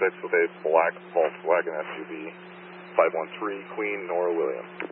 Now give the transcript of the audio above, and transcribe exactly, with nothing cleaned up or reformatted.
six with a black Volkswagen S U V, five one three Queen Nora William.